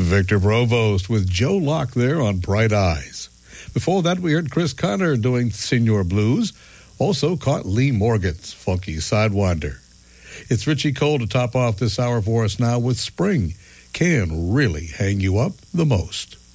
Victor Provost with Joe Locke there on Bright Eyes. Before that, we heard Chris Connor doing Senior Blues. Also caught Lee Morgan's Funky Sidewinder. It's Richie Cole to top off this hour for us now with Spring Can Really Hang You Up the Most.